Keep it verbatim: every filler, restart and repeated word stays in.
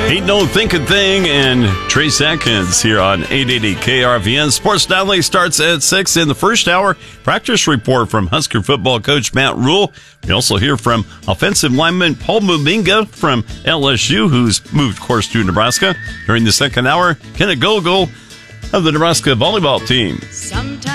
Ain't No Thinking Thing and Trace Atkins here on eight eighty K R V N. Sports Nightly starts at six in the first hour. Practice report from Husker football coach Matt Rhule. We also hear from offensive lineman Paul Muminga from L S U, who's moved course to Nebraska. During the second hour, Kenneth Gogol of the Nebraska volleyball team.